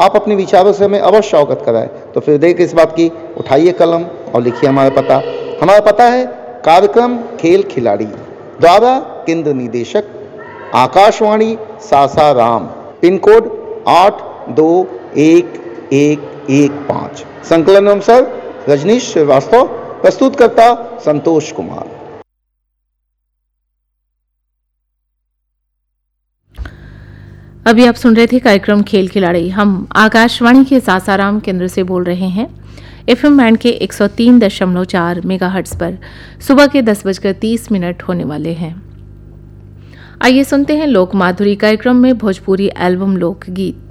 आप अपने विचारों से हमें अवश्य अवगत कराएं। तो फिर देर किस बात की, उठाइए कलम और लिखिए हमारा पता है कार्यक्रम खेल खिलाड़ी, द्वारा केंद्र निदेशक, आकाशवाणी सासाराम, पिन कोड 821115। संकलन अनुसार रजनीश श्रीवास्तव, प्रस्तुतकर्ता संतोष कुमार। अभी आप सुन रहे थे कार्यक्रम खेल खिलाड़ी। हम आकाशवाणी के सासाराम केंद्र से बोल रहे हैं, एफएम बैंड के 103.4 मेगाहर्ट्ज पर। सुबह के 10:30 होने वाले हैं। आइए सुनते हैं लोक माधुरी कार्यक्रम में भोजपुरी एल्बम लोकगीत।